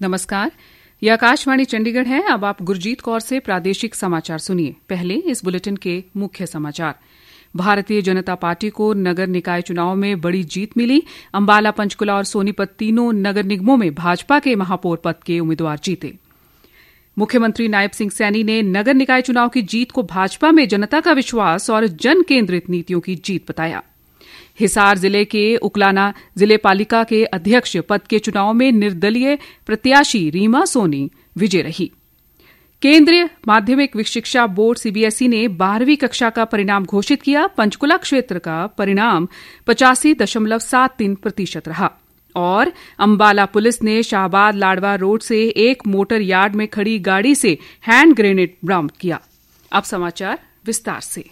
नमस्कार, यह आकाशवाणी चंडीगढ़ है। अब आप गुरजीत कौर से प्रादेशिक समाचार सुनिए। पहले इस बुलेटिन के मुख्य समाचार। भारतीय जनता पार्टी को नगर निकाय चुनाव में बड़ी जीत मिली। अंबाला, पंचकुला और सोनीपत तीनों नगर निगमों में भाजपा के महापौर पद के उम्मीदवार जीते। मुख्यमंत्री नायब सिंह सैनी ने नगर निकाय चुनाव की जीत को भाजपा में जनता का विश्वास और जन केंद्रित नीतियों की जीत बताया। हिसार जिले के उकलाना जिले पालिका के अध्यक्ष पद के चुनाव में निर्दलीय प्रत्याशी रीमा सोनी विजय रही। केंद्रीय माध्यमिक शिक्षा बोर्ड सीबीएसई ने 12वीं कक्षा का परिणाम घोषित किया। पंचकुला क्षेत्र का परिणाम 85.73% रहा। और अंबाला पुलिस ने शाहबाद लाडवा रोड से एक मोटर यार्ड में खड़ी गाड़ी से हैंड ग्रेनेड बरामद किया। अब समाचार विस्तार से।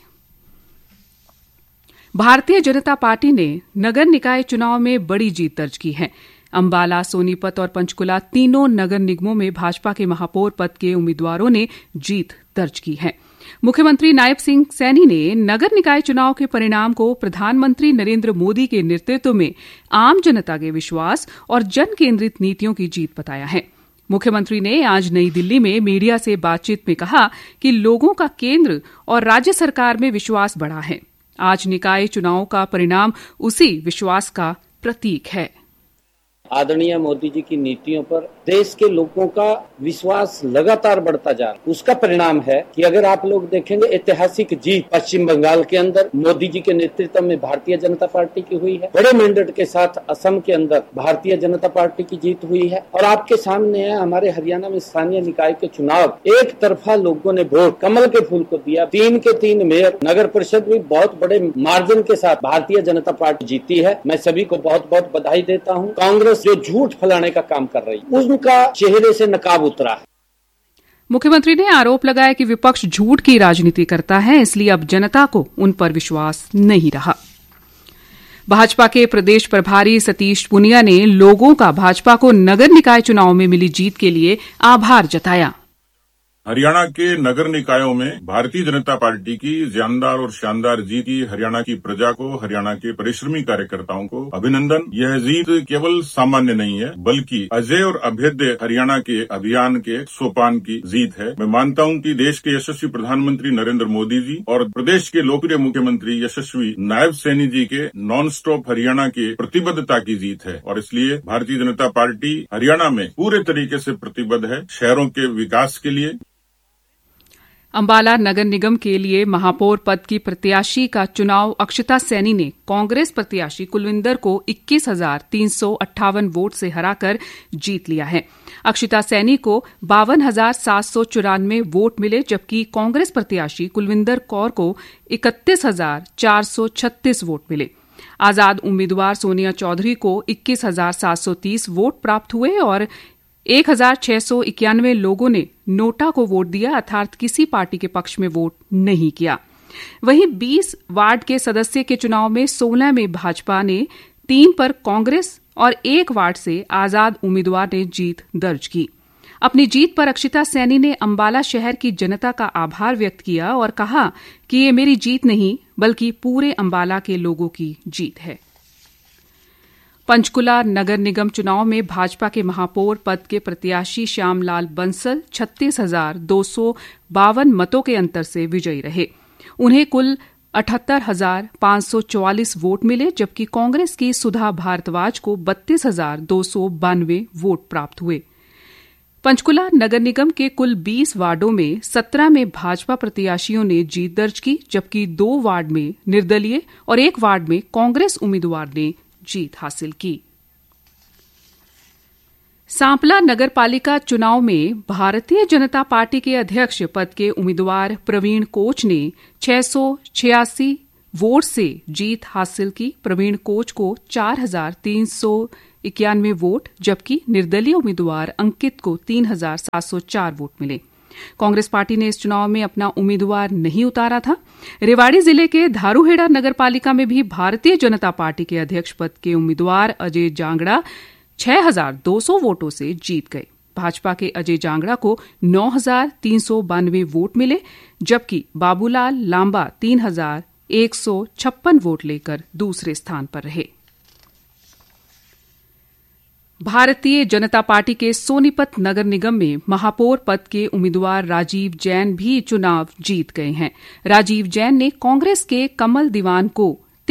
भारतीय जनता पार्टी ने नगर निकाय चुनाव में बड़ी जीत दर्ज की है। अंबाला, सोनीपत और पंचकुला तीनों नगर निगमों में भाजपा के महापौर पद के उम्मीदवारों ने जीत दर्ज की है। मुख्यमंत्री नायब सिंह सैनी ने नगर निकाय चुनाव के परिणाम को प्रधानमंत्री नरेंद्र मोदी के नेतृत्व में आम जनता के विश्वास और जन केंद्रित नीतियों की जीत बताया है। मुख्यमंत्री ने आज नई दिल्ली में मीडिया से बातचीत में कहा कि लोगों का केंद्र और राज्य सरकार में विश्वास बढ़ा है। आज निकाय चुनाव का परिणाम उसी विश्वास का प्रतीक है। आदरणीय मोदी जी की नीतियों पर देश के लोगों का विश्वास लगातार बढ़ता जा रहा है। उसका परिणाम है कि अगर आप लोग देखेंगे, ऐतिहासिक जीत पश्चिम बंगाल के अंदर मोदी जी के नेतृत्व में भारतीय जनता पार्टी की हुई है। बड़े मैंडेट के साथ असम के अंदर भारतीय जनता पार्टी की जीत हुई है। और आपके सामने है हमारे हरियाणा में स्थानीय निकाय के चुनाव, एक तरफा लोगों ने वोट कमल के फूल को दिया। 3 के 3 मेयर, नगर परिषद भी बहुत बड़े मार्जिन के साथ भारतीय जनता पार्टी जीती है। मैं सभी को बहुत बहुत बधाई देता हूँ। कांग्रेस जो झूठ फैलाने का काम कर रही, उनका चेहरे से नकाब उतरा है। मुख्यमंत्री ने आरोप लगाया कि विपक्ष झूठ की राजनीति करता है, इसलिए अब जनता को उन पर विश्वास नहीं रहा। भाजपा के प्रदेश प्रभारी सतीश पुनिया ने लोगों का भाजपा को नगर निकाय चुनाव में मिली जीत के लिए आभार जताया। हरियाणा के नगर निकायों में भारतीय जनता पार्टी की जानदार और शानदार जीत की हरियाणा की प्रजा को, हरियाणा के परिश्रमी कार्यकर्ताओं को अभिनंदन। यह जीत केवल सामान्य नहीं है, बल्कि अजय और अभेद्य हरियाणा के अभियान के सोपान की जीत है। मैं मानता हूं कि देश के यशस्वी प्रधानमंत्री नरेंद्र मोदी जी और प्रदेश के लोकप्रिय मुख्यमंत्री यशस्वी नायब सैनी जी के नॉन स्टॉप हरियाणा के प्रतिबद्धता की जीत है। और इसलिए भारतीय जनता पार्टी हरियाणा में पूरे तरीके से प्रतिबद्ध है शहरों के विकास के लिए। अंबाला नगर निगम के लिए महापौर पद की प्रत्याशी का चुनाव अक्षिता सैनी ने कांग्रेस प्रत्याशी कुलविंदर को 21,358 वोट से हराकर जीत लिया है। अक्षिता सैनी को 52,794 वोट मिले, जबकि कांग्रेस प्रत्याशी कुलविंदर कौर को 31,436 वोट मिले। आजाद उम्मीदवार सोनिया चौधरी को 21,730 वोट प्राप्त हुए और 1,691 लोगों ने नोटा को वोट दिया, अर्थात किसी पार्टी के पक्ष में वोट नहीं किया। वहीं 20 वार्ड के सदस्य के चुनाव में 16 में भाजपा ने, 3 पर कांग्रेस और 1 वार्ड से आजाद उम्मीदवार ने जीत दर्ज की। अपनी जीत पर अक्षिता सैनी ने अंबाला शहर की जनता का आभार व्यक्त किया और कहा कि ये मेरी जीत नहीं, बल्कि पूरे अंबाला के लोगों की जीत है। पंचकुला नगर निगम चुनाव में भाजपा के महापौर पद के प्रत्याशी श्यामलाल बंसल 36,252 मतों के अंतर से विजयी रहे। उन्हें कुल 78,544 वोट मिले, जबकि कांग्रेस की सुधा भारद्वाज को 32,292 वोट प्राप्त हुए। पंचकुला नगर निगम के कुल 20 वार्डों में 17 में भाजपा प्रत्याशियों ने जीत दर्ज की, जबकि 2 वार्ड में निर्दलीय और 1 वार्ड में कांग्रेस उम्मीदवार ने जीत हासिल की। सांपला नगर पालिका चुनाव में भारतीय जनता पार्टी के अध्यक्ष पद के उम्मीदवार प्रवीण कोच ने 686 वोट से जीत हासिल की। प्रवीण कोच को 4,391 वोट, जबकि निर्दलीय उम्मीदवार अंकित को 3,704 वोट मिले। कांग्रेस पार्टी ने इस चुनाव में अपना उम्मीदवार नहीं उतारा था। रेवाड़ी जिले के धारूहेड़ा नगर पालिका में भी भारतीय जनता पार्टी के अध्यक्ष पद के उम्मीदवार अजय जांगड़ा 6,200 वोटों से जीत गए। भाजपा के अजय जांगड़ा को 9,392 वोट मिले, जबकि बाबूलाल लांबा 3,156 वोट लेकर दूसरे स्थान पर रहे। भारतीय जनता पार्टी के सोनीपत नगर निगम में महापौर पद के उम्मीदवार राजीव जैन भी चुनाव जीत गए हैं। राजीव जैन ने कांग्रेस के कमल दीवान को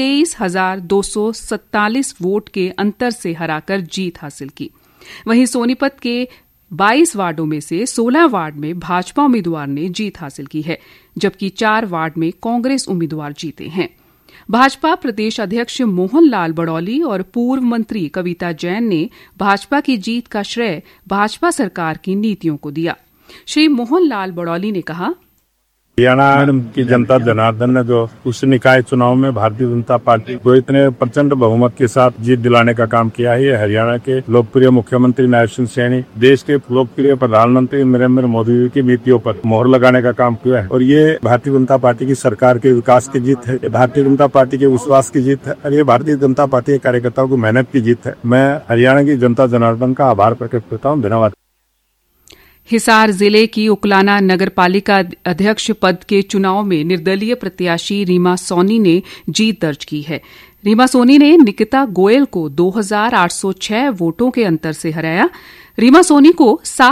23,247 वोट के अंतर से हराकर जीत हासिल की। वहीं सोनीपत के 22 वार्डों में से 16 वार्ड में भाजपा उम्मीदवार ने जीत हासिल की है, जबकि 4 वार्ड में कांग्रेस उम्मीदवार जीते हैं। भाजपा प्रदेश अध्यक्ष मोहन लाल बड़ौली और पूर्व मंत्री कविता जैन ने भाजपा की जीत का श्रेय भाजपा सरकार की नीतियों को दिया। श्री मोहन लाल बड़ौली ने कहा, हरियाणा की जनता जनार्दन ने जो उच्च निकाय चुनाव में भारतीय जनता पार्टी को इतने प्रचंड बहुमत के साथ जीत दिलाने का काम किया है। हरियाणा के लोकप्रिय मुख्यमंत्री नायब सिंह सैनी, देश के लोकप्रिय प्रधानमंत्री नरेंद्र मोदी जी की नीतियों पर मोहर लगाने का काम किया है और ये भारतीय जनता पार्टी की सरकार के विकास की जीत है, भारतीय जनता पार्टी के विश्वास की जीत है और ये भारतीय जनता पार्टी के कार्यकर्ताओं की मेहनत की जीत है। मैं हरियाणा की जनता जनार्दन का आभार प्रकट करता हूँ। धन्यवाद। हिसार जिले की उकलाना नगर पालिका अध्यक्ष पद के चुनाव में निर्दलीय प्रत्याशी रीमा सोनी ने जीत दर्ज की है। रीमा सोनी ने निकिता गोयल को 2,806 वोटों के अंतर से हराया। रीमा सोनी को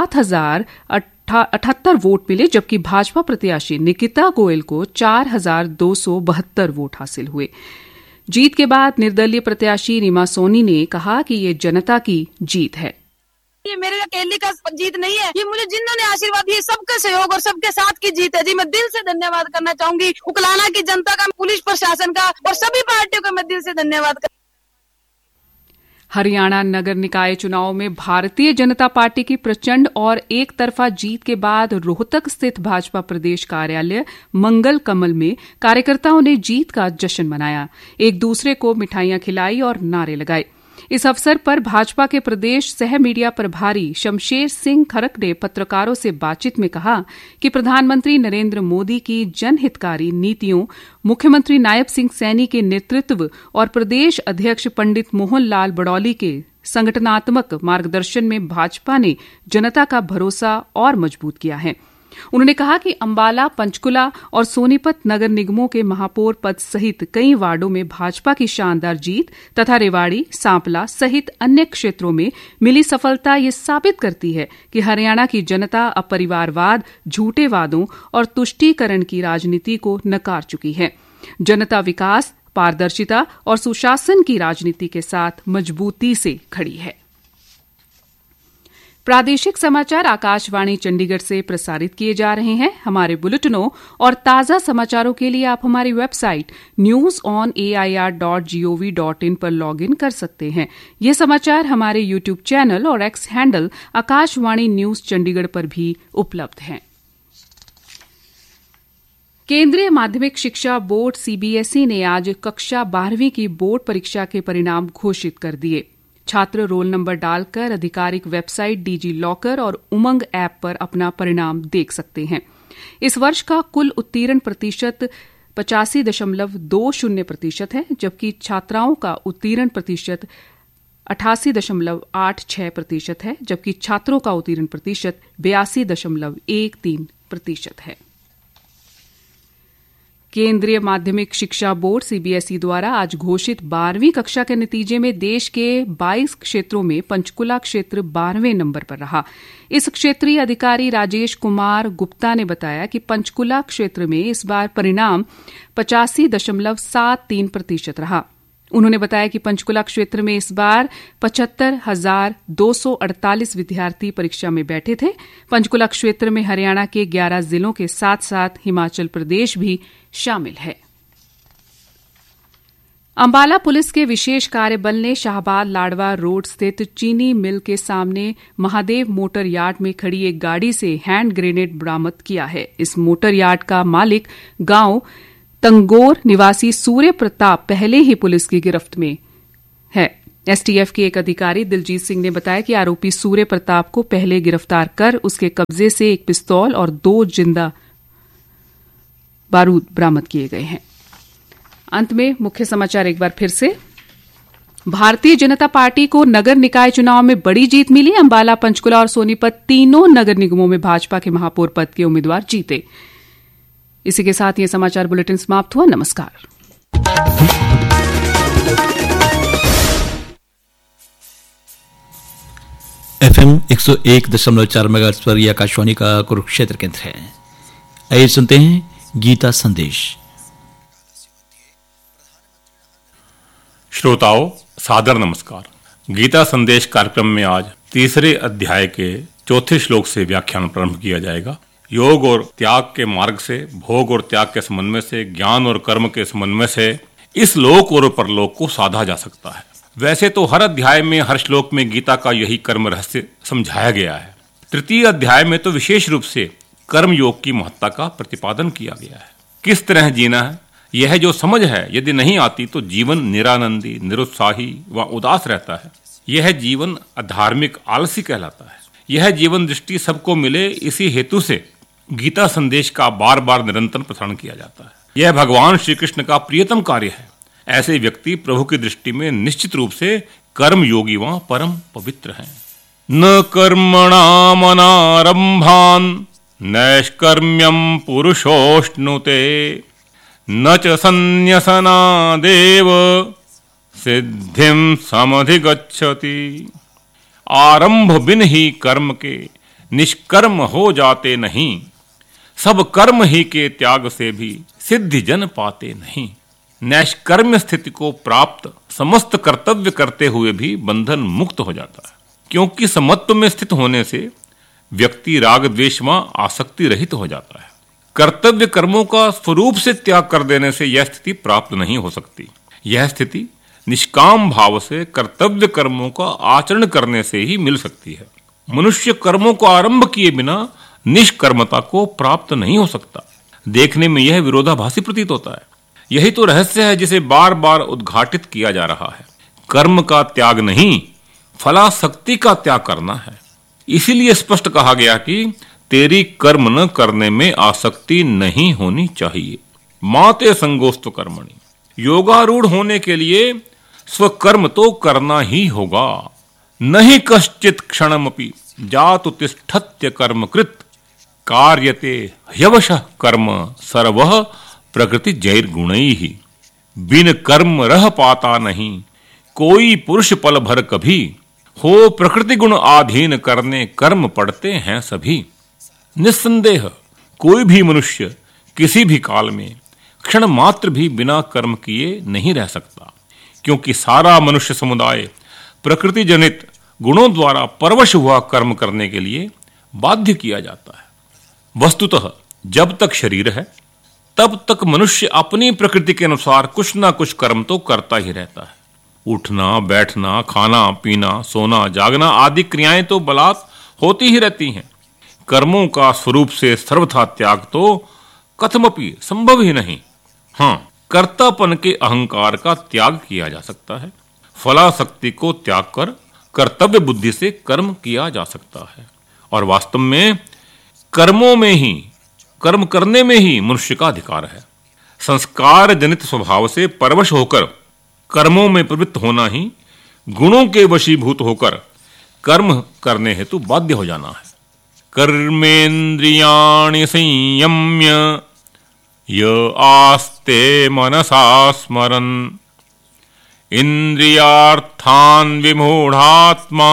7,078 वोट मिले, जबकि भाजपा प्रत्याशी निकिता गोयल को 4,272 वोट हासिल हुए। जीत के बाद निर्दलीय प्रत्याशी रीमा सोनी ने कहा कि ये जनता की जीत है। ये मेरे अकेले का जीत नहीं है, ये मुझे जिन्होंने आशीर्वाद दिए सबके सहयोग और सबके साथ की जीत है जी। मैं दिल से धन्यवाद करना चाहूंगी उकलाना की जनता का, पुलिस प्रशासन का और सभी पार्टियों का मैं दिल से धन्यवाद कर। हरियाणा नगर निकाय चुनाव में भारतीय जनता पार्टी की प्रचंड और एक तरफा जीत के बाद रोहतक स्थित भाजपा प्रदेश कार्यालय मंगल कमल में कार्यकर्ताओं ने जीत का जश्न मनाया, एक दूसरे को मिठाइयां खिलाई और नारे लगाए। इस अवसर पर भाजपा के प्रदेश सह मीडिया प्रभारी शमशेर सिंह खरक ने पत्रकारों से बातचीत में कहा कि प्रधानमंत्री नरेंद्र मोदी की जनहितकारी नीतियों, मुख्यमंत्री नायब सिंह सैनी के नेतृत्व और प्रदेश अध्यक्ष पंडित मोहन लाल बड़ौली के संगठनात्मक मार्गदर्शन में भाजपा ने जनता का भरोसा और मजबूत किया है। उन्होंने कहा कि अंबाला, पंचकुला और सोनीपत नगर निगमों के महापौर पद सहित कई वार्डों में भाजपा की शानदार जीत तथा रेवाड़ी, सांपला सहित अन्य क्षेत्रों में मिली सफलता ये साबित करती है कि हरियाणा की जनता अब परिवारवाद, झूठे वादों और तुष्टीकरण की राजनीति को नकार चुकी है। जनता विकास, पारदर्शिता और सुशासन की राजनीति के साथ मजबूती से खड़ी है। प्रादेशिक समाचार आकाशवाणी चंडीगढ़ से प्रसारित किए जा रहे हैं। हमारे बुलेटिनों और ताज़ा समाचारों के लिए आप हमारी वेबसाइट newsonair.gov.in पर लॉगिन कर सकते हैं। ये समाचार हमारे यूट्यूब चैनल और x handle Akashvani news Chandigarh पर भी उपलब्ध हैं। केंद्रीय माध्यमिक शिक्षा बोर्ड सीबीएसई ने आज कक्षा 12वीं की बोर्ड परीक्षा के परिणाम घोषित कर दिए। छात्र रोल नंबर डालकर आधिकारिक वेबसाइट डीजी लॉकर और उमंग ऐप पर अपना परिणाम देख सकते हैं। इस वर्ष का कुल उत्तीर्ण प्रतिशत 85.20% है, जबकि छात्राओं का उत्तीर्ण प्रतिशत 88.86% है, जबकि छात्रों का उत्तीर्ण प्रतिशत 82.13% है। केंद्रीय माध्यमिक शिक्षा बोर्ड सीबीएसई द्वारा आज घोषित 12वीं कक्षा के नतीजे में देश के 22 क्षेत्रों में पंचकुला क्षेत्र 12वें नंबर पर रहा। इस क्षेत्रीय अधिकारी राजेश कुमार गुप्ता ने बताया कि पंचकुला क्षेत्र में इस बार परिणाम 85.73% रहा। उन्होंने बताया कि पंचकुला क्षेत्र में इस बार 75,248 विद्यार्थी परीक्षा में बैठे थे। पंचकुला क्षेत्र में हरियाणा के 11 जिलों के साथ साथ हिमाचल प्रदेश भी शामिल है। अंबाला पुलिस के विशेष कार्य बल ने शाहबाद लाडवा रोड स्थित चीनी मिल के सामने महादेव मोटर यार्ड में खड़ी एक गाड़ी से हैंड ग्रेनेड बरामद किया है। इस मोटर यार्ड का मालिक गांव तंगोर निवासी सूर्य प्रताप पहले ही पुलिस की गिरफ्त में है। एसटीएफ के एक अधिकारी दिलजीत सिंह ने बताया कि आरोपी सूर्य प्रताप को पहले गिरफ्तार कर उसके कब्जे से एक पिस्तौल और 2 जिंदा बारूद बरामद किए गए हैं। अंत में मुख्य समाचार एक बार फिर से। भारतीय जनता पार्टी को नगर निकाय चुनाव में बड़ी जीत मिली। अंबाला, पंचकुला और सोनीपत तीनों नगर निगमों में भाजपा के महापौर पद के उम्मीदवार जीते। इसी के साथ ये समाचार बुलेटिन समाप्त हुआ। नमस्कार। FM 101.4 मेगाहर्ट्ज पर यह आकाशवाणी का कुरुक्षेत्र केंद्र है। आइए सुनते हैं गीता संदेश। श्रोताओं, सादर नमस्कार। गीता संदेश कार्यक्रम में आज तीसरे अध्याय के चौथे श्लोक से व्याख्यान प्रारंभ किया जाएगा। योग और त्याग के मार्ग से, भोग और त्याग के समन्वय से, ज्ञान और कर्म के समन्वय से इस लोक और परलोक को साधा जा सकता है। वैसे तो हर अध्याय में, हर श्लोक में गीता का यही कर्म रहस्य समझाया गया है। तृतीय अध्याय में तो विशेष रूप से कर्म योग की महत्ता का प्रतिपादन किया गया है। किस तरह जीना है, यह जो समझ है यदि नहीं आती तो जीवन निरानंदी, निरुत्साही व उदास रहता है। यह जीवन अधार्मिक, आलसी कहलाता है। यह जीवन दृष्टि सबको मिले, इसी हेतु से गीता संदेश का बार बार निरंतर प्रसारण किया जाता है। यह भगवान श्री कृष्ण का प्रियतम कार्य है। ऐसे व्यक्ति प्रभु की दृष्टि में निश्चित रूप से कर्म योगी व परम पवित्र हैं। न कर्मणामनारंभान नैष्कर्म्यम पुरुषोष्णुते न च संन्यसनादेव सिद्धिं समधिगच्छति। आरंभ बिन ही कर्म के निष्कर्म हो जाते नहीं, सब कर्म ही के त्याग से भी सिद्धि जन पाते नहीं। नैष्कर्म्य स्थिति को प्राप्त समस्त कर्तव्य करते हुए भी बंधन मुक्त हो जाता है, क्योंकि समत्व में स्थित होने से व्यक्ति राग द्वेष व आसक्ति रहित हो जाता है। कर्तव्य कर्मों का स्वरूप से त्याग कर देने से यह स्थिति प्राप्त नहीं हो सकती। यह स्थिति निष्काम भाव से कर्तव्य कर्मों का आचरण करने से ही मिल सकती है। मनुष्य कर्मों को आरंभ किए बिना निष्कर्मता को प्राप्त नहीं हो सकता। देखने में यह विरोधाभासी प्रतीत होता है। यही तो रहस्य है जिसे बार बार उद्घाटित किया जा रहा है। कर्म का त्याग नहीं, फलासक्ति का त्याग करना है। इसीलिए स्पष्ट कहा गया कि तेरी कर्म न करने में आसक्ति नहीं होनी चाहिए। माते संगोस्तु कर्मणि। योगारूढ़ होने के लिए स्वकर्म तो करना ही होगा। नहीं कश्चित क्षणमपि जातु तिष्ठत्य कर्मकृत कार्यते ह्यवशः कर्म सर्वः प्रकृति जैर गुणैहि। बिन कर्म रह पाता नहीं कोई पुरुष पल भर कभी, हो प्रकृति गुण आधीन करने कर्म पड़ते हैं सभी। निस्संदेह कोई भी मनुष्य किसी भी काल में क्षण मात्र भी बिना कर्म किए नहीं रह सकता, क्योंकि सारा मनुष्य समुदाय प्रकृति जनित गुणों द्वारा परवश हुआ कर्म करने के लिए बाध्य किया जाता है। वस्तुतः जब तक शरीर है तब तक मनुष्य अपनी प्रकृति के अनुसार कुछ ना कुछ कर्म तो करता ही रहता है। उठना, बैठना, खाना, पीना, सोना, जागना आदि क्रियाएं तो बलात् होती ही रहती हैं। कर्मों का स्वरूप से सर्वथा त्याग तो कथमपि संभव ही नहीं। हाँ, कर्तापन के अहंकार का त्याग किया जा सकता है। फलासक्ति को त्याग कर कर्तव्य बुद्धि से कर्म किया जा सकता है। और वास्तव में कर्म करने में ही मनुष्य का अधिकार है। संस्कार जनित स्वभाव से परवश होकर कर्मों में प्रवृत्त होना ही गुणों के वशीभूत होकर कर्म करने हेतु बाध्य हो जाना है। कर्मेन्द्रियाणि संयम्य य आस्ते मनसा स्मरन् इंद्रियार्थान् विमूढ़ात्मा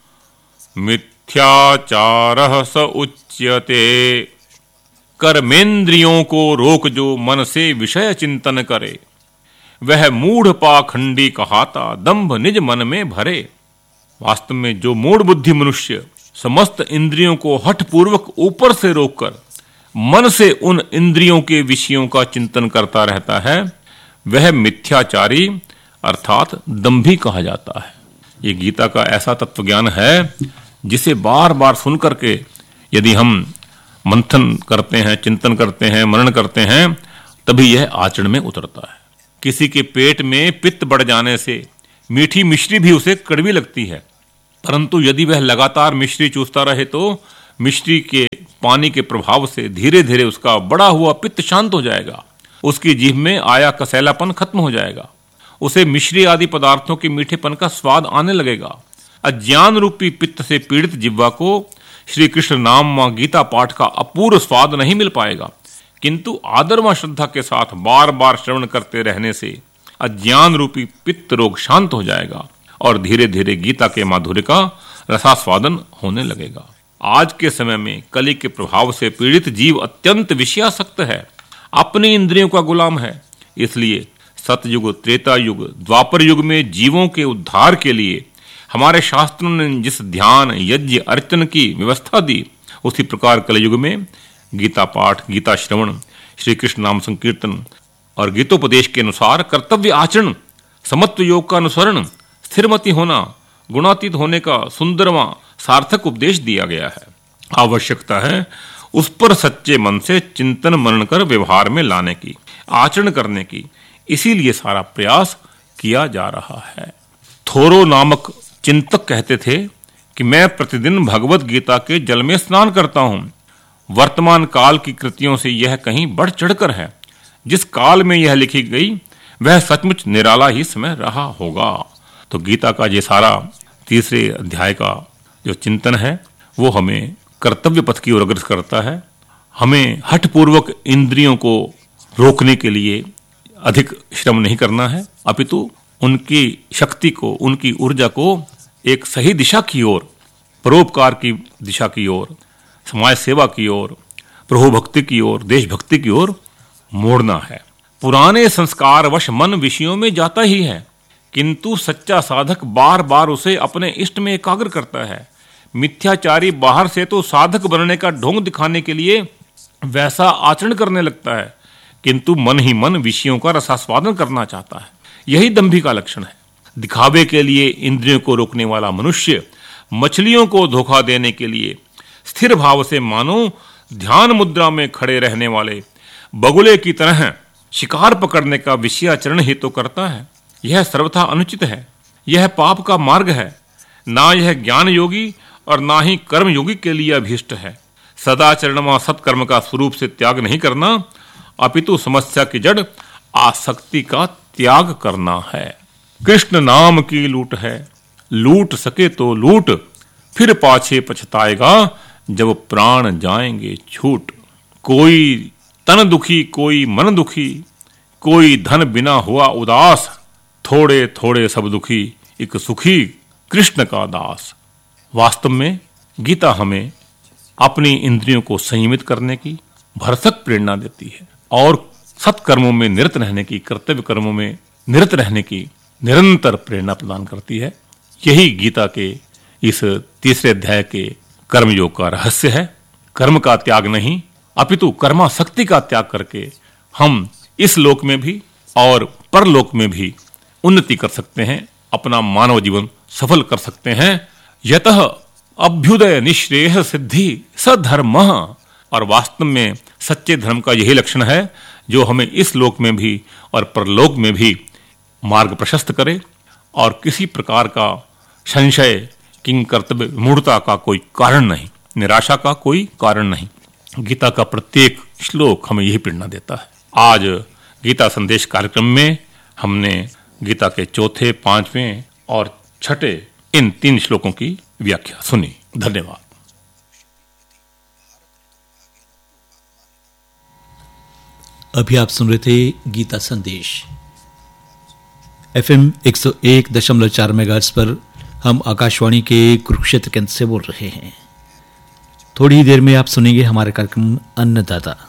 मिथ्याचारः स उच्यते। कर्मेंद्रियों को रोक जो मन से विषय चिंतन करे, वह मूढ़ पाखंडी कहाता दंभ निज मन में भरे। वास्तव में जो मूढ़ बुद्धि मनुष्य समस्त इंद्रियों को हठपूर्वक ऊपर से रोककर मन से उन इंद्रियों के विषयों का चिंतन करता रहता है, वह मिथ्याचारी अर्थात दंभी कहा जाता है। ये गीता का ऐसा तत्व ज्ञान है जिसे बार बार सुन करके यदि हम मंथन करते हैं, चिंतन करते हैं, मनन करते हैं, तभी यह आचरण में उतरता है। किसी के पेट में पित्त बढ़ जाने से मीठी मिश्री भी उसे कड़वी लगती है, परंतु यदि वह लगातार मिश्री चूसता रहे तो मिश्री के पानी के प्रभाव से धीरे धीरे उसका बड़ा हुआ पित्त शांत हो जाएगा। उसकी जीभ में आया कसैलापन खत्म हो जाएगा। उसे मिश्री आदि पदार्थों के मीठेपन का स्वाद आने लगेगा। अज्ञान रूपी पित्त से पीड़ित जिह्वा को श्री कृष्ण नाम व गीता पाठ का अपूर्व स्वाद नहीं मिल पाएगा, किंतु आदर व श्रद्धा के साथ बार बार श्रवण करते रहने से अज्ञान रूपी पित्त रोग शांत हो जाएगा और धीरे धीरे गीता के माधुर्य का रसास्वादन होने लगेगा। आज के समय में कली के प्रभाव से पीड़ित जीव अत्यंत विषयासक्त है, अपनी इंद्रियों का गुलाम है। इसलिए सतयुग, त्रेता युग, द्वापर युग में जीवों के उद्धार के लिए हमारे शास्त्रों ने जिस ध्यान, यज्ञ, अर्चन की व्यवस्था दी, उसी प्रकार कलयुग में गीता पाठ, गीता श्रवण, श्री कृष्ण नाम संकीर्तन और गीतोपदेश के अनुसार कर्तव्य आचरण, समत्व योग का अनुसरण, स्थिरमति होना, गुणातीत होने का सुंदरवां सार्थक उपदेश दिया गया है। आवश्यकता है उस पर सच्चे मन से चिंतन मनन कर व्यवहार में लाने की, आचरण करने की। इसीलिए सारा प्रयास किया जा रहा है। थोरो नामक चिंतक कहते थे कि मैं प्रतिदिन भगवत गीता के जल में स्नान करता हूं। वर्तमान काल की कृतियों से यह कहीं बढ़ चढ़कर है। जिस काल में यह लिखी गई वह सचमुच निराला ही समय रहा होगा। तो गीता का ये सारा तीसरे अध्याय का जो चिंतन है वो हमें कर्तव्य पथ की ओर अग्रसर करता है। हमें हठपूर्वक इंद्रियों को रोकने के लिए अधिक श्रम नहीं करना है, अपितु उनकी शक्ति को, उनकी ऊर्जा को एक सही दिशा की ओर, परोपकार की दिशा की ओर, समाज सेवा की ओर, प्रभु भक्ति की ओर, देशभक्ति की ओर मोड़ना है। पुराने संस्कार वश मन विषयों में जाता ही है, किंतु सच्चा साधक बार बार उसे अपने इष्ट में एकाग्र करता है। मिथ्याचारी बाहर से तो साधक बनने का ढोंग दिखाने के लिए वैसा आचरण करने लगता है, किंतु मन ही मन विषयों का रसास्वादन करना चाहता है। यही दंभी का लक्षण है। दिखावे के लिए इंद्रियों को रोकने वाला मनुष्य मछलियों को धोखा देने के लिए स्थिर भाव से मानो ध्यान मुद्रा में खड़े रहने वाले बगुले की तरह शिकार पकड़ने का विषयाचरण ही तो करता है। यह सर्वथा अनुचित है। यह पाप का मार्ग है। ना यह ज्ञान योगी और ना ही कर्म योगी के लिए अभीष्ट है। सदाचरण व सत्कर्म का स्वरूप से त्याग नहीं करना, अपितु समस्या की जड़ आसक्ति का त्याग करना है। कृष्ण नाम की लूट है, लूट सके तो लूट, फिर पाछे पछताएगा जब प्राण जाएंगे छूट। कोई तन दुखी, कोई मन दुखी, कोई धन बिना हुआ उदास, थोड़े थोड़े सब दुखी, एक सुखी कृष्ण का दास। वास्तव में गीता हमें अपनी इंद्रियों को संयमित करने की भरसक प्रेरणा देती है और सत्कर्मों में निरत रहने की, कर्तव्य कर्मों में निरत रहने की निरंतर प्रेरणा प्रदान करती है। यही गीता के इस तीसरे अध्याय के कर्मयोग का रहस्य है। कर्म का त्याग नहीं, अपितु कर्मासक्ति का त्याग करके हम इस लोक में भी और परलोक में भी उन्नति कर सकते हैं, अपना मानव जीवन सफल कर सकते हैं। यतः अभ्युदय निश्रेयः सिद्धि सधर्मः। और वास्तव में सच्चे धर्म का यही लक्षण है जो हमें इस लोक में भी और परलोक में भी मार्ग प्रशस्त करे और किसी प्रकार का संशय, किंग कर्तव्य, मूढ़ता का कोई कारण नहीं, निराशा का कोई कारण नहीं। गीता का प्रत्येक श्लोक हमें यही प्रेरणा देता है। आज गीता संदेश कार्यक्रम में हमने गीता के चौथे, पांचवें और छठे इन 3 श्लोकों की व्याख्या सुनी। धन्यवाद। अभी आप सुन रहे थे गीता संदेश। FM 101.4 मेगाहर्ट्ज पर हम आकाशवाणी के कुरुक्षेत्र केंद्र से बोल रहे हैं। थोड़ी ही देर में आप सुनेंगे हमारे कार्यक्रम अन्नदाता।